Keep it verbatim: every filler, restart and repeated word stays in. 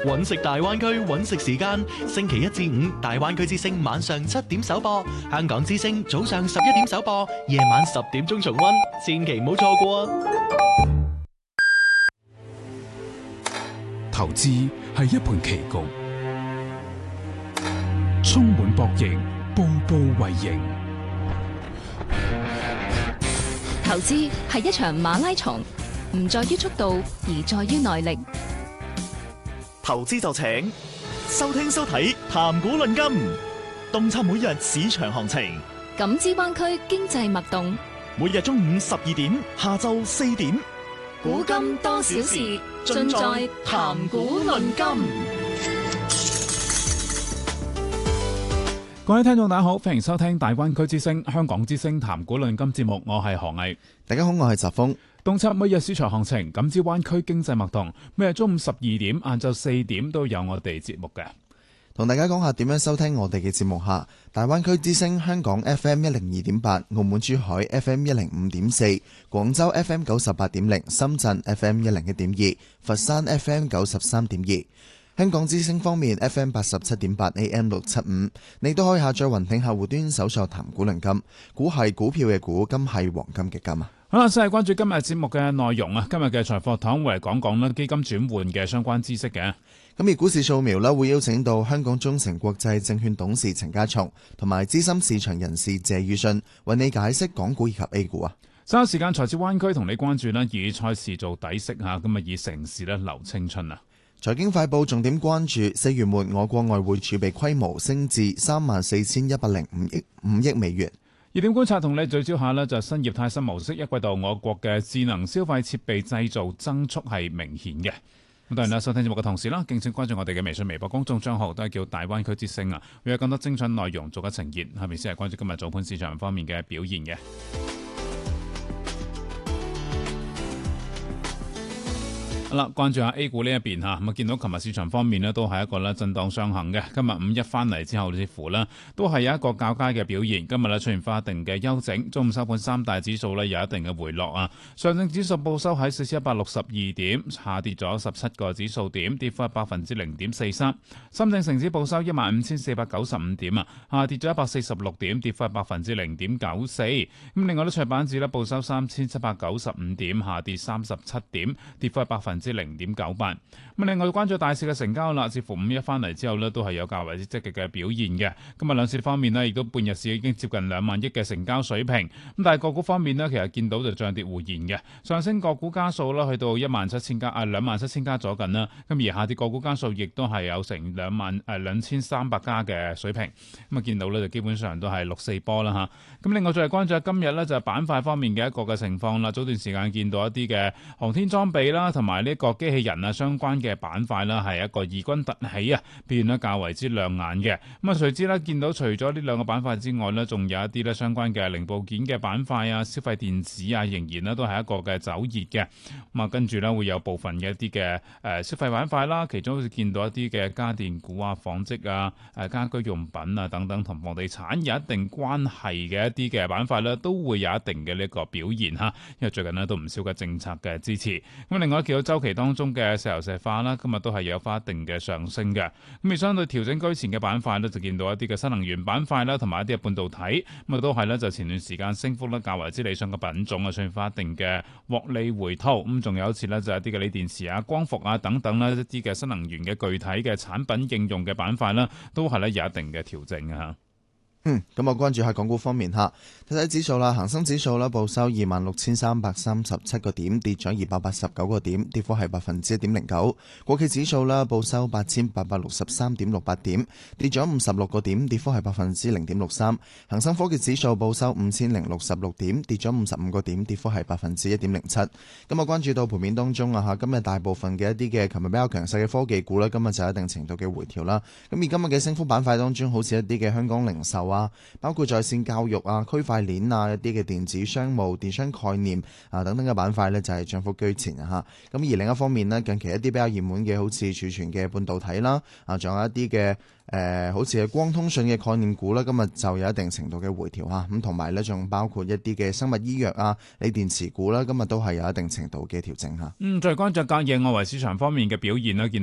揾食大灣區揾食時間，星期一至五大灣區之聲晚上七點首播，香港之聲早上十一點首播，夜晚十點鐘重溫，千祈唔好錯過啊！ 投資係一盤棋局，充滿博弈，步步為營。 投資係一場馬拉松，唔在於速度，而在於耐力。 投資就請收聽收睇談股論金，洞察每日市場行情， 感知灣區經濟脈動。 每日中午十二點，下晝四點， 古今多少事，盡在談股論金。 各位聽眾大家好，歡迎收聽大灣區之聲、香港之聲談股論金節目，我係何毅。 大家好，我係澤峰。 洞察每日市場行情，感知灣區經濟脈動。每日中午十二點、晏晝四點都有我哋節目嘅。 同大家講下點樣收聽我哋嘅節目下，大灣區之聲香港 F M 一零二點八，澳門珠海 F M 一零五點四，廣州 F M 九十八點零，深圳 F M 一零一點二，佛山 F M 九十三點二。香港之聲方面 F M 八十七點八 A M 六七五，你都可以下載雲聽客戶端搜索談股論金，股係股票嘅股，金係黃金嘅金啊！ 好啦，先係關注今日節目嘅內容啊！今日嘅財貨堂會嚟講講咧基金轉換嘅相關知識嘅。 咁而股市掃描咧會邀請到香港中誠國際證券董事陳家松同埋資深市場人士謝宇信為你解釋港股以及 A 股啊！ 稍後時間財智灣區同你關注咧以賽事做底色嚇，咁啊以城市咧留青春啊！ 財經快報重點關注四月末我國外匯儲備規模升至三萬四千一百零五億五億美元。 熱點觀察同你聚焦下呢就新業態新模式，一季度我國嘅智能消費設備製造增速係明顯嘅。咁當然啦，收聽節目嘅同時啦，敬請關注我哋嘅微信、微博公眾帳號，都係叫大灣區之聲啊，會有更多精彩內容做緊呈現。下面先係關注今日早盤市場方面嘅表現嘅。好啦，關注下 A 股呢一邊嚇，咁啊見到琴日市場方面呢都係一個咧震盪上行嘅。今日五一翻嚟之後，似乎呢都係有一個較佳嘅表現。今日呢出現翻一定嘅休整，中午收盤三大指數呢有一定嘅回落啊。上證指數報收喺四千一百六十二點，下跌咗十七個指數點，跌幅係百分之零點四三。深證成指報收一萬五千四百九十五點啊，下跌咗一百四十六點，跌幅係百分之零點九四。咁另外咧，創板指呢報收三千七百九十五點，下跌三十七點，跌幅係百分之零點九八。咁另外關注大市嘅成交啦，似乎五一翻嚟之後呢都係有較為之積極嘅表現嘅。今日兩市方面呢，亦都半日市已經接近兩萬億嘅成交水平。咁但係個股方面呢，其實見到就漲跌互現嘅。上升個股家數啦，去到一萬七千家啊，兩萬七千家左近啦。咁而下跌個股家數亦都係有成兩萬誒兩千三百家嘅水平。咁啊見到呢，就基本上都係六四波啦嚇。咁另外再嚟關注下今日呢，就係板塊方面嘅一個嘅情況啦。早段時間見到一啲嘅航天裝備啦，同埋呢個機器人啊相關嘅板塊啦，係一個異軍突起啊，表現得較為之亮眼嘅。咁啊，隨之咧見到除咗呢兩個板塊之外呢，仲有一啲咧相關嘅零部件嘅板塊啊、消費電子啊，仍然咧都係一個嘅走熱嘅。咁啊，跟住咧會有部分嘅一啲嘅誒消費板塊啦，其中好似見到一啲嘅家電股啊、紡織啊、誒家居用品啊等等，同房地產有一定關係嘅一啲嘅板塊咧，都會有一定嘅呢個表現嚇。因為最近呢都唔少嘅政策嘅支持。咁另外見到週期當中嘅石油石化啦，今日都係有翻一定嘅上升嘅。咁而相對調整居前嘅板塊呢，就見到一啲嘅新能源板塊啦，同埋一啲嘅半導體，咁啊都係呢，就前段時間升幅咧較為之理想嘅品種啊，出現翻一定嘅獲利回吐。咁仲有一次呢，就係一啲嘅鋰電池啊、光伏啊等等啦，一啲嘅新能源嘅具體嘅產品應用嘅板塊啦，都係咧有一定嘅調整嘅嚇。 嗯，咁我關注下港股方面吓，睇睇指數啦，恒生指數啦報收二萬六千三百三十七個點，跌咗二百八十九個點，跌幅係百分之一點零九。國企指數啦報收八千八百六十三點六八點，跌咗五十六個點，跌幅係百分之零點六三。恒生科技指數報收五千零六十六點，跌咗五十五個點，跌幅係百分之一點零七。咁我關注到盤面當中啊吓，今日大部分嘅一啲嘅琴日比較強勢嘅科技股啦，今日就有一定程度嘅回調啦。咁而今日嘅升幅板塊當中，好似一啲嘅香港零售啊，包括在線教育啊、區塊鏈啊、一啲嘅電子商務、電商概念啊等等嘅板塊呢，就係漲幅居前啊嚇。咁而另一方面呢，近期一啲比較熱門嘅，好似儲存嘅半導體啦，啊，仲有一啲嘅誒，好似係光通訊嘅概念股啦，今日就有一定程度嘅回調嚇。咁同埋呢，仲包括一啲嘅生物醫藥啊、鋰電池股啦，今日都係有一定程度嘅調整嚇。 嗯，再關注隔夜外圍市場方面嘅表現啦，見